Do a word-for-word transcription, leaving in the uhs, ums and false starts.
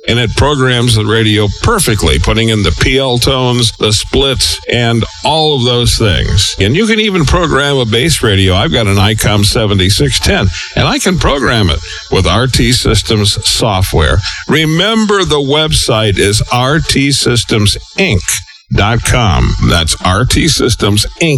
and it programs the radio perfectly, putting in the P L tones, the splits, and all of those things. And you can even program a bass radio. I've got an ICOM seventy-six ten, and I can program it with R T Systems software. Remember, the website is R T Systems Inc dot com. That's R T Systems Inc